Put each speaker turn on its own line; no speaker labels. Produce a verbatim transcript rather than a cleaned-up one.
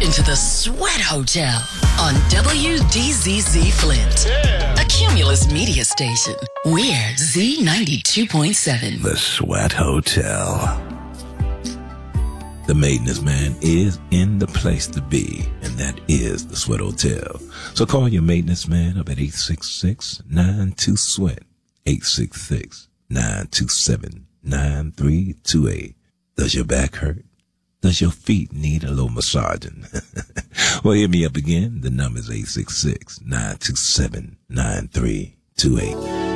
into the Sweat Hotel on W D Z Z Flint, yeah. A Cumulus media station. We're Z ninety-two point seven.
The Sweat Hotel. The maintenance man is in the place to be, and that is the Sweat Hotel. So call your maintenance man up at eight six six, nine two, SWEAT, eight six six, nine two seven, nine three two eight. Does your back hurt? Does your feet need a little massaging? Well, hit me up again. The number is eight six six, nine two seven, nine three two eight.